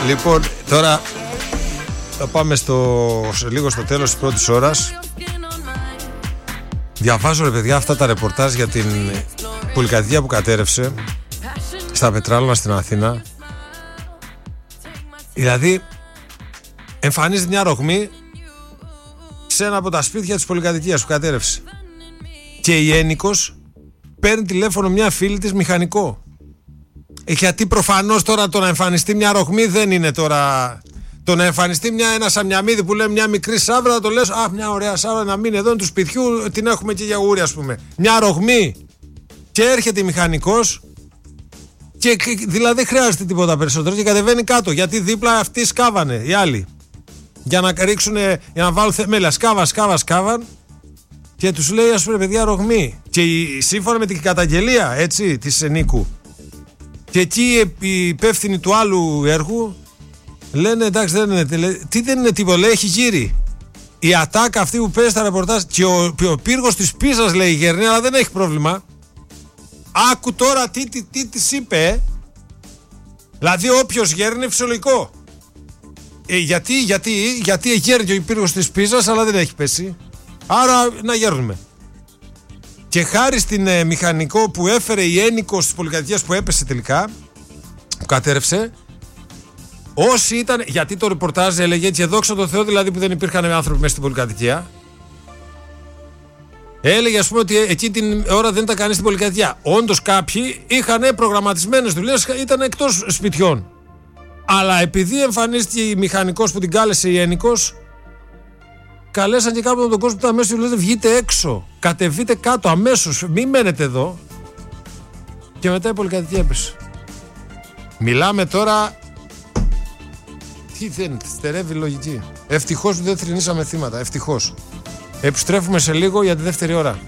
Λοιπόν, τώρα θα πάμε λίγο στο τέλος της πρώτης ώρας. Διαβάζω, ρε παιδιά, αυτά τα ρεπορτάζ για την πολυκατοικία που κατέρευσε στα Πετράλωνα στην Αθήνα. Δηλαδή, εμφανίζεται μια ρογμή σε ένα από τα σπίτια της πολυκατοικίας που κατέρευσε. Και η ένοικος παίρνει τηλέφωνο μια φίλη της μηχανικό. Γιατί προφανώς τώρα το να εμφανιστεί μια ρογμή δεν είναι τώρα. Το να εμφανιστεί ένα σαμιαμίδι που λέμε μια μικρή σάβρα, το λες, αχ, μια ωραία σάβρα να μείνει εδώ του σπιτιού, την έχουμε και για γούρι, ας πούμε. Μια ρογμή. Και έρχεται η μηχανικός και δηλαδή δεν χρειάζεται τίποτα περισσότερο και κατεβαίνει κάτω. Γιατί δίπλα αυτοί σκάβανε οι άλλοι. Για να ρίξουν, για να βάλουν θεμέλια. Σκάβαν. Και τους λέει, ας πούμε, παιδιά, ρογμή. Και σύμφωνα με την καταγγελία, έτσι, της Ενίκου. Και εκεί οι υπεύθυνοι του άλλου έργου λένε, εντάξει, δεν είναι. Τι δεν είναι τίποτα, λέει, έχει γύρει. Η ατάκα αυτή που παίζει στα ρεπορτάζ και ο πύργος της Πίσας, λέει, γερνεί, αλλά δεν έχει πρόβλημα. Άκου τώρα τι της είπε. Δηλαδή, όποιος γέρνει είναι φυσιολογικό. Γιατί γέρνει ο πύργος της Πίσας, αλλά δεν έχει πέσει. Άρα να γέρνουμε. Και χάρη στην μηχανικό που έφερε η ένοικος της πολυκατοικίας που έπεσε τελικά, που κατέρευσε, όσοι ήταν. Γιατί το ρεπορτάζ έλεγε, και δόξα τω Θεώ δηλαδή που δεν υπήρχαν άνθρωποι μέσα στην πολυκατοικία. Έλεγε, ας πούμε, ότι εκεί την ώρα δεν ήταν κανείς στην πολυκατοικία. Όντως κάποιοι είχαν προγραμματισμένες δουλειές, ήταν εκτός σπιτιών. Αλλά επειδή εμφανίστηκε η μηχανικός που την κάλεσε η ένοικος, καλέσαν και κάποιον τον κόσμο που ήταν αμέσως και λένε, βγείτε έξω, κατεβείτε κάτω αμέσως, μην μένετε εδώ. Και μετά η πολυκατοικία έπεσε. Μιλάμε τώρα. Τι δεν στερεύει η λογική. Ευτυχώς που δεν θρηνήσαμε θύματα. Ευτυχώς. Επιστρέφουμε σε λίγο για τη δεύτερη ώρα.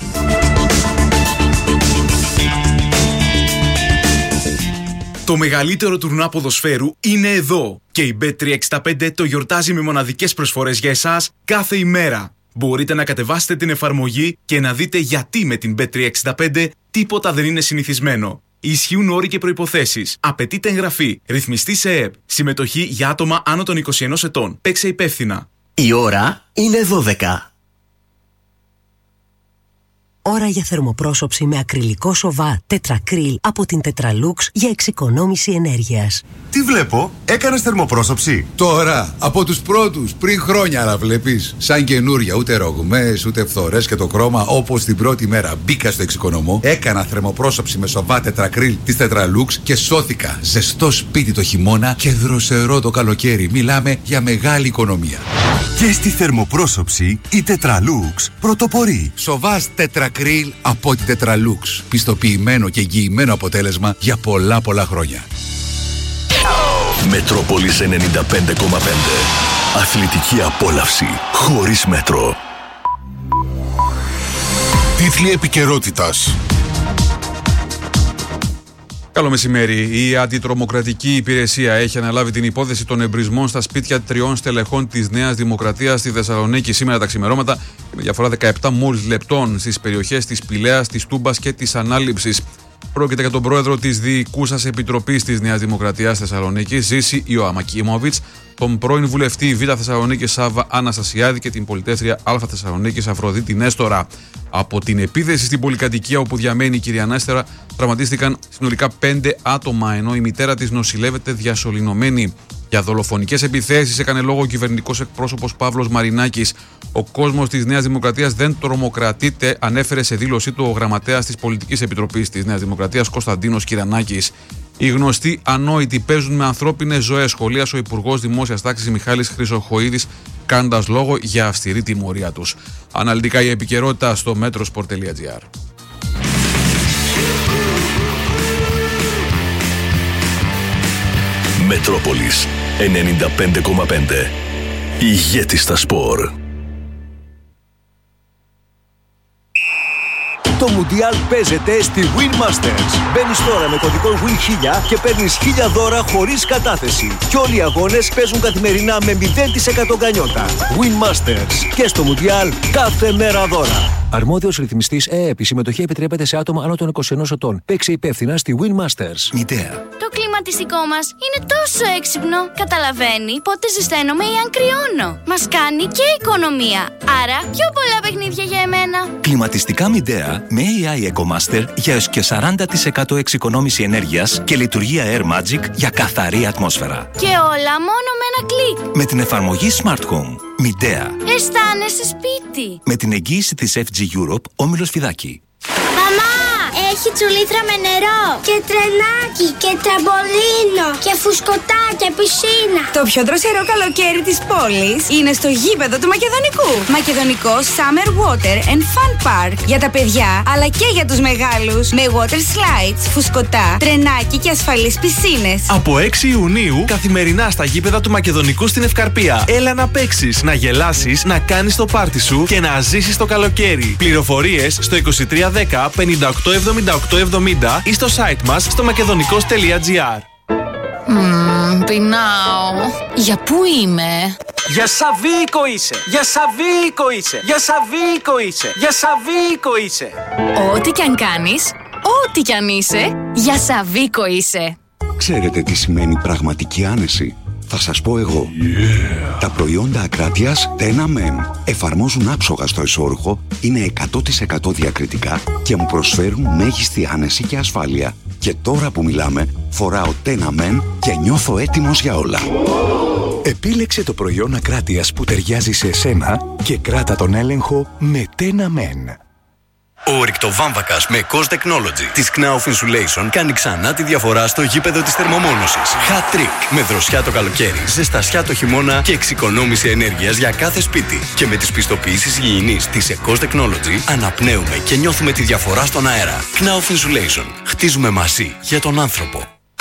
Το μεγαλύτερο τουρνουά ποδοσφαίρου είναι εδώ και η Bet365 το γιορτάζει με μοναδικές προσφορές για εσάς κάθε ημέρα. Μπορείτε να κατεβάσετε την εφαρμογή και να δείτε γιατί με την Bet365 τίποτα δεν είναι συνηθισμένο. Ισχύουν όροι και προϋποθέσεις. Απαιτείται εγγραφή. Ρυθμιστή σε ΕΕΠ. Συμμετοχή για άτομα άνω των 21 ετών. Παίξε υπεύθυνα. Η ώρα είναι 12. Ώρα για θερμοπρόσωψη με ακριλικό σοβά τετρακρίλ από την Tetralux για εξοικονόμηση ενέργειας. Τι βλέπω, έκανες θερμοπρόσωψη? Τώρα, από τους πρώτους, πριν χρόνια να βλέπεις. Σαν καινούρια, ούτε ρογμές, ούτε φθορές και το χρώμα, όπως την πρώτη μέρα μπήκα στο εξοικονομώ, έκανα θερμοπρόσωψη με σοβά τετρακρίλ της Tetralux και σώθηκα. Ζεστό σπίτι το χειμώνα και δροσερό το καλοκαίρι. Μιλάμε για μεγάλη οικονομία. Και στη θερμοπρόσωψη η Tetralux πρωτοπορεί. Σοβάς τετρακρίλ από την Tetralux. Πιστοποιημένο και εγγυημένο αποτέλεσμα για πολλά χρόνια. Μετρόπολης 95,5. Αθλητική απόλαυση χωρίς μέτρο. Τίτλοι επικαιρότητας. Καλό μεσημέρι. Η Αντιτρομοκρατική Υπηρεσία έχει αναλάβει την υπόθεση των εμπρισμών στα σπίτια 3 στελεχών της Νέας Δημοκρατίας στη Θεσσαλονίκη σήμερα τα ξημερώματα, με διαφορά 17 μόλις λεπτών στις περιοχές της Πηλαίας, της Τούμπας και της Ανάληψης. Πρόκειται για τον πρόεδρο της Διοικούσας Επιτροπής της Νέας Δημοκρατίας Θεσσαλονίκης, Ζήση Ιωαμακίμοβιτς, τον πρώην βουλευτή Β' Θεσσαλονίκης Σάβα Αναστασιάδη και την πολιτεύτρια Α' Θεσσαλονίκης Αφροδίτη Νέστορα. Από την επίθεση στην πολυκατοικία όπου διαμένει η κυρία Νέστορα τραυματίστηκαν συνολικά 5 άτομα, ενώ η μητέρα της νοσηλεύεται διασωληνωμένη. Για δολοφονικές επιθέσεις έκανε λόγο ο κυβερνητικός εκπρόσωπος Παύλος Μαρινάκης. Ο κόσμος της Νέας Δημοκρατίας δεν τρομοκρατείται, ανέφερε σε δήλωσή του ο γραμματέας της Πολιτικής Επιτροπής της Νέας Δημοκρατίας Κωνσταντίνος Κυρανάκης. Οι γνωστοί ανόητοι παίζουν με ανθρώπινες ζωές, σχολίασε ο Υπουργός Δημόσιας Τάξης Μιχάλης Χρυσοχοΐδης, κάνοντας λόγο για αυστηρή τιμωρία τους. Αναλυτικά η επικαιρότητα στο metrosport.gr. Μετρόπολης 95,5. Ηγέτη στα σπορ. Το Μουντιάλ παίζεται στη Win Masters. Μπαίνεις τώρα με κωδικό WIN1000 και παίρνεις 1000 δώρα χωρίς κατάθεση. Και όλοι οι αγώνες παίζουν καθημερινά με 0% γκανιότα. Win Masters. Και στο Μουντιάλ κάθε μέρα δώρα. Αρμόδιος ρυθμιστής ΕΕΠ. Η συμμετοχή επιτρέπεται σε άτομα άνω των 21 ετών. Παίξε υπεύθυνα στη Win Masters. Μητέα. Το κλίμα κλιματιστικό μας είναι τόσο έξυπνο. Καταλαβαίνει πότε ζεσταίνομαι ή αν κρυώνω. Μας κάνει και οικονομία. Άρα πιο πολλά παιχνίδια για εμένα. Κλιματιστικά Midea με AI EcoMaster για έως και 40% εξοικονόμηση ενέργειας και λειτουργία Air Magic για καθαρή ατμόσφαιρα. Και όλα μόνο με ένα κλικ. Με την εφαρμογή Smart Home. Midea. Αισθάνεσαι σπίτι. Με την εγγύηση της FG Europe, Όμιλος Φιδάκη. Μαμά, έχει τσουλήθρα με νερό και τρενάκι και τραμπολίνο και φουσκωτά και πισίνα. Το πιο δροσερό καλοκαίρι της πόλης είναι στο γήπεδο του Μακεδονικού. Μακεδονικό Summer Water and Fun Park. Για τα παιδιά αλλά και για τους μεγάλους. Με water slides, φουσκωτά, τρενάκι και ασφαλείς πισίνες. Από 6 Ιουνίου καθημερινά στα γήπεδα του Μακεδονικού στην Ευκαρπία. Έλα να παίξεις, να γελάσεις, να κάνεις το πάρτι σου και να ζήσεις το καλοκαίρι. Πληροφορίες στο 2310 587870 ή στο site μας στο makedonικos.gr. Πεινάω. Για πού είμαι? Για Σαββίκο είσαι! Για Σαββίκο είσαι! Για Σαββίκο είσαι! Για Σαββίκο είσαι! Ό,τι κι αν κάνεις, ό,τι κι αν είσαι, για Σαββίκο είσαι. Ξέρετε τι σημαίνει πραγματική άνεση? Θα σας πω εγώ. Τα προϊόντα ακράτειας Tena Men εφαρμόζουν άψογα στο εσώρουχο, είναι 100% διακριτικά και μου προσφέρουν μέγιστη άνεση και ασφάλεια. Και τώρα που μιλάμε, φοράω Tena Men και νιώθω έτοιμος για όλα. Επίλεξε το προϊόν ακράτειας που ταιριάζει σε εσένα και κράτα τον έλεγχο με Tena Men. Ο ρηκτοβάμβακας με Cost Technology της Knauf Insulation κάνει ξανά τη διαφορά στο γήπεδο της θερμομόνωσης. Hat trick! Με δροσιά το καλοκαίρι, ζεστασιά το χειμώνα και εξοικονόμηση ενέργειας για κάθε σπίτι. Και με τις πιστοποιήσεις υγιεινής της Cost Technology αναπνέουμε και νιώθουμε τη διαφορά στον αέρα. Knauf Insulation. Χτίζουμε μαζί για τον άνθρωπο.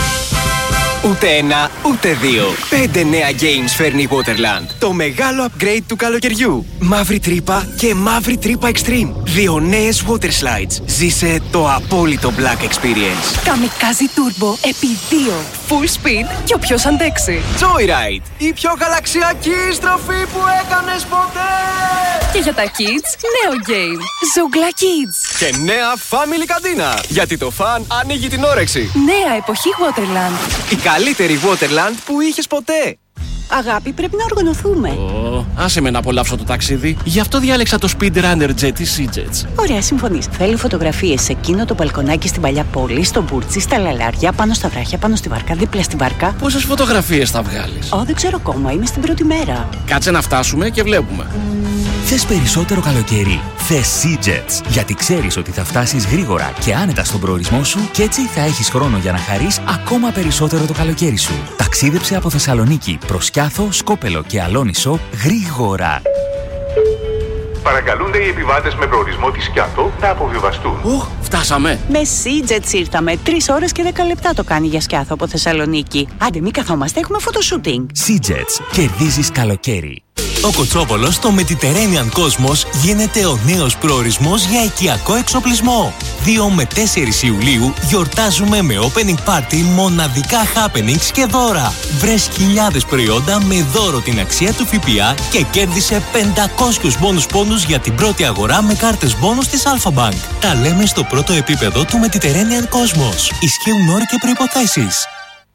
Ούτε ένα, ούτε δύο. 5 νέα games φέρνει η Waterland. Το μεγάλο upgrade του καλοκαιριού. Μαύρη τρύπα και μαύρη τρύπα Extreme. 2 νέες water slides. Ζήσε το απόλυτο Black Experience. Kamikaze Turbo επί 2. Full speed και όποιος αντέξει. Joyride. Η πιο γαλαξιακή στροφή που έκανες ποτέ. Και για τα kids, νέο game. Zougla Kids. Και νέα family καντίνα. Γιατί το fun ανοίγει την όρεξη. Νέα εποχή Waterland. Η καλύτερη Waterland που είχες ποτέ. Αγάπη, πρέπει να οργανωθούμε. Άσε με να απολαύσω το ταξίδι. Γι' αυτό διάλεξα το Speedrunner Jet της Seajets. Ωραία, συμφωνείς. Θέλω φωτογραφίες σε εκείνο το μπαλκονάκι στην παλιά πόλη, στο Μπούρτσι, στα Λαλάρια, πάνω στα βράχια, πάνω στη βάρκα, δίπλα στη βάρκα. Πόσες φωτογραφίες θα βγάλεις? Δεν ξέρω ακόμα, είμαι στην πρώτη μέρα. Κάτσε να φτάσουμε και βλέπουμε. Θες περισσότερο καλοκαίρι? Θες Seajets. Γιατί ξέρεις ότι θα φτάσεις γρήγορα και άνετα στον προορισμό σου και έτσι θα έχεις χρόνο για να χαρείς ακόμα περισσότερο το καλοκαίρι σου. Ταξίδεψε από Θεσσαλονίκη προς Σκιάθο, Σκόπελο και Αλόνισο γρήγορα. Παρακαλούνται οι επιβάτες με προορισμό τη Σκιάθο να αποβιβαστούν. Φτάσαμε. Με Seajets ήρθαμε. 3 ώρες και 10 λεπτά το κάνει για Σκιάθο από Θεσσαλονίκη. Άντε, μην καθόμαστε, έχουμε φωτοσούτινγκ. Seajets. Κερδίζεις καλοκαίρι. Ο Κοτσόπολος στο Mediterranean Cosmos γίνεται ο νέος προορισμός για οικιακό εξοπλισμό. 2 με 4 Ιουλίου γιορτάζουμε με opening party, μοναδικά happenings και δώρα. Βρες χιλιάδες προϊόντα με δώρο την αξία του ΦΠΑ και κέρδισε 500 μπόνους πόντους για την πρώτη αγορά με κάρτες μπόνους της Alpha Bank. Τα λέμε στο πρώτο επίπεδο του Mediterranean Cosmos. Ισχύουν όροι και προϋποθέσεις.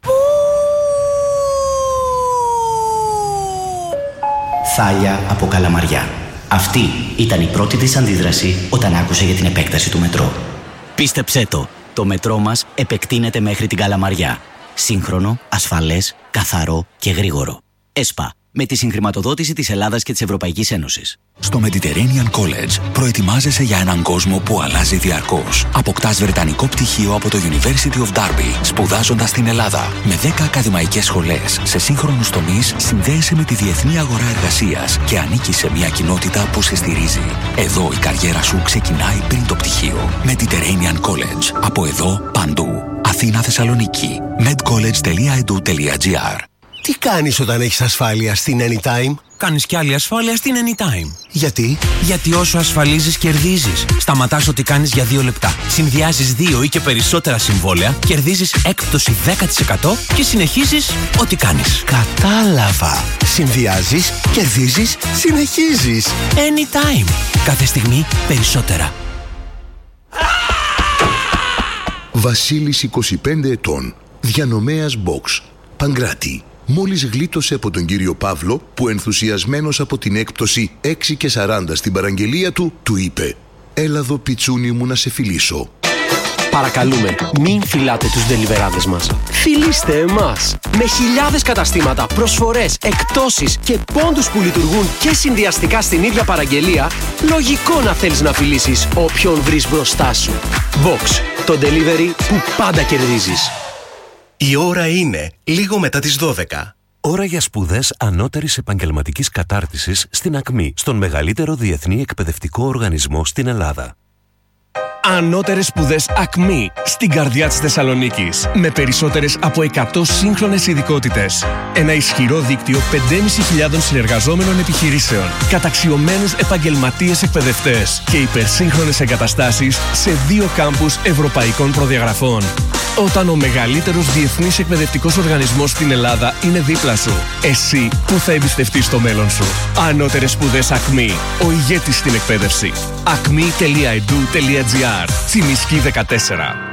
Θάλια από Καλαμαριά. Αυτή ήταν η πρώτη της αντίδραση όταν άκουσε για την επέκταση του μετρό. Πίστεψέ το μετρό μας επεκτείνεται μέχρι την Καλαμαριά. Σύγχρονο, ασφαλές, καθαρό και γρήγορο. ΕΣΠΑ, με τη συγχρηματοδότηση της Ελλάδας και της Ευρωπαϊκής Ένωσης. Στο Mediterranean College προετοιμάζεσαι για έναν κόσμο που αλλάζει διαρκώς. Αποκτάς βρετανικό πτυχίο από το University of Derby, σπουδάζοντας στην Ελλάδα. Με 10 ακαδημαϊκές σχολές σε σύγχρονους τομείς, συνδέεσαι με τη διεθνή αγορά εργασίας και ανήκεις σε μια κοινότητα που σε στηρίζει. Εδώ η καριέρα σου ξεκινάει πριν το πτυχίο. Mediterranean College. Από εδώ παντού. Αθήνα, Θεσσαλονίκη. medcollege.edu.gr. Τι κάνεις όταν έχεις ασφάλεια στην Anytime? Κάνεις κι άλλη ασφάλεια στην Anytime. Γιατί? Γιατί όσο ασφαλίζεις, κερδίζεις. Σταματάς ό,τι κάνεις για 2 λεπτά. Συνδυάζεις 2 ή και περισσότερα συμβόλαια, κερδίζεις έκπτωση 10% και συνεχίζεις ό,τι κάνεις. Κατάλαβα. Συνδυάζεις, κερδίζεις, συνεχίζεις. Anytime. Κάθε στιγμή περισσότερα. Βασίλης, 25 ετών. Διανομέας Box. Παγκράτη. Μόλις γλίτωσε από τον κύριο Παύλο που ενθουσιασμένος από την έκπτωση 6,40 στην παραγγελία του, του είπε «Έλα εδώ πιτσούνι μου να σε φιλήσω». Παρακαλούμε, μην φιλάτε τους ντελιβεράδες μας. Φιλήστε εμάς. Με χιλιάδες καταστήματα, προσφορές, εκπτώσεις και πόντους που λειτουργούν και συνδυαστικά στην ίδια παραγγελία, λογικό να θέλεις να φιλήσεις όποιον βρεις μπροστά σου. Box, το delivery που πάντα κερδίζεις. Η ώρα είναι λίγο μετά τις 12. Ώρα για σπουδές ανώτερης επαγγελματικής κατάρτισης στην ΑΚΜΗ, στον μεγαλύτερο διεθνή εκπαιδευτικό οργανισμό στην Ελλάδα. Ανώτερες σπουδές ΑΚΜΗ στην καρδιά της Θεσσαλονίκης. Με περισσότερες από 100 σύγχρονες ειδικότητες. Ένα ισχυρό δίκτυο 5.500 συνεργαζόμενων επιχειρήσεων. Καταξιωμένους επαγγελματίες εκπαιδευτές. Και υπερσύγχρονες εγκαταστάσεις σε 2 κάμπους ευρωπαϊκών προδιαγραφών. Όταν ο μεγαλύτερος διεθνής εκπαιδευτικός οργανισμός στην Ελλάδα είναι δίπλα σου, εσύ που θα εμπιστευτείς το μέλλον σου. Ανώτερες σπουδές ΑΚΜΗ. Ο ηγέτης στην εκπαίδευση. acme.edu.gr. Τσιμισκή 14.